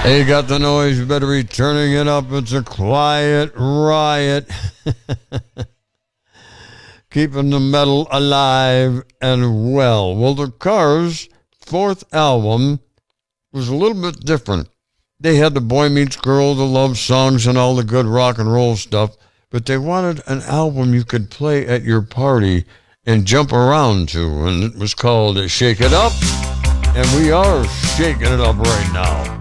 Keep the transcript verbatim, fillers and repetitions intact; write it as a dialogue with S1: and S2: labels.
S1: Hey, you got the noise, you better be turning it up. It's a quiet riot. Keeping the metal alive and well. Well, the Cars' fourth album was a little bit different. They had the Boy Meets Girl, the love songs, and all the good rock and roll stuff, but they wanted an album you could play at your party and jump around to, and it was called Shake It Up, and we are shaking it up right now.